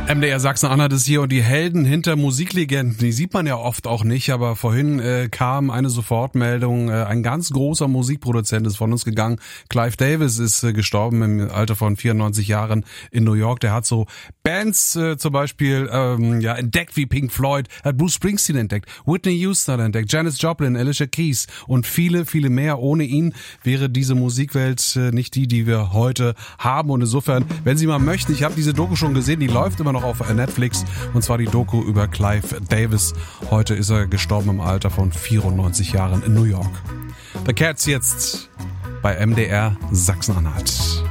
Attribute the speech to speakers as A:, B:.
A: MDR Sachsen-Anhalt ist hier und die Helden hinter Musiklegenden, die sieht man ja oft auch nicht, aber vorhin kam eine Sofortmeldung, ein ganz großer Musikproduzent ist von uns gegangen. Clive Davis ist gestorben im Alter von 94 Jahren in New York. Der hat so Bands zum Beispiel entdeckt wie Pink Floyd, hat Bruce Springsteen entdeckt, Whitney Houston entdeckt, Janis Joplin, Alicia Keys und viele, viele mehr. Ohne ihn wäre diese Musikwelt nicht die wir heute haben. Und insofern, wenn Sie mal möchten, ich habe diese Doku schon gesehen, die läuft immer noch auf Netflix, und zwar die Doku über Clive Davis. Heute ist er gestorben im Alter von 94 Jahren in New York. The Cats jetzt bei MDR Sachsen-Anhalt.